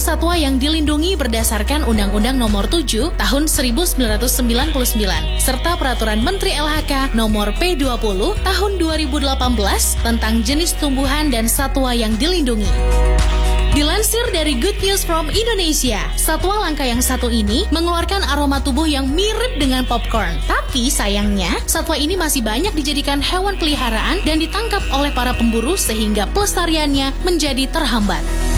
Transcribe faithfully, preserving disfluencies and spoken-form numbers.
satwa yang dilindungi berdasarkan Undang-Undang Nomor tujuh Tahun seribu sembilan ratus sembilan puluh sembilan serta Peraturan Menteri L H K Nomor P dua puluh Tahun dua ribu delapan belas tentang jenis tumbuhan dan satwa yang dilindungi. Dilansir dari Good News from Indonesia, satwa langka yang satu ini mengeluarkan aroma tubuh yang mirip dengan popcorn. Tapi sayangnya, satwa ini masih banyak dijadikan hewan peliharaan dan ditangkap oleh para pemburu sehingga pelestariannya menjadi terhambat.